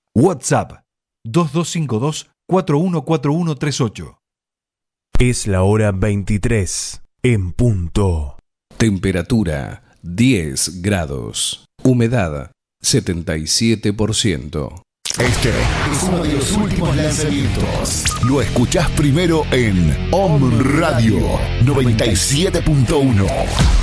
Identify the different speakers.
Speaker 1: WhatsApp 2252-414138.
Speaker 2: Es la hora 23 en punto.
Speaker 3: Temperatura 10 grados. Humedad 77%.
Speaker 4: Este es uno de los últimos lanzamientos. Lo escuchás primero en Om Radio 97.1.